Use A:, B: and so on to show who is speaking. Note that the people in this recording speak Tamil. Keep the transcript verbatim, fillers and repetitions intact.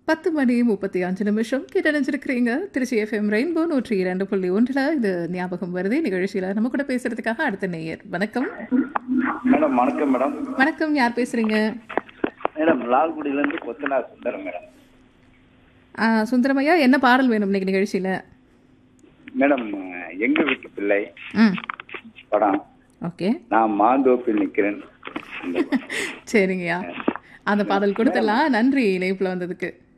A: பத்து மணி முப்பத்தி அஞ்சு நிமிஷம் கிட்ட நினைச்சிருக்கிறீங்க. திருச்சி எஃப்எம் ரெயின்போ நூற்றி இரண்டு புள்ளி ஒன்றில் இது ஞாபகம் வருது நிகழ்ச்சியில் நம்ம கூட பேசுறதுக்காக அடுத்த நேயர். வணக்கம்
B: மேடம். வணக்கம் மேடம்.
A: வணக்கம், யார் பேசுறீங்க?
B: மேடம் லால்குடியிலேருந்து கொத்தனார் சுந்தரம் மேடம்.
A: ஆ, சுந்தரமையா, என்ன பாடல் வேணும் இன்னைக்கு நிகழ்ச்சியில்?
B: மேடம் எங்க வீட்டு பிள்ளை
A: ம்
B: படம்.
A: ஓகே,
B: நான் மாந்தோப்பில் நிற்கிறேன்.
A: சரிங்கய்யா, அந்த பாடல் கொடுத்துடலாம். நன்றி இணைப்புல வந்ததுக்கு.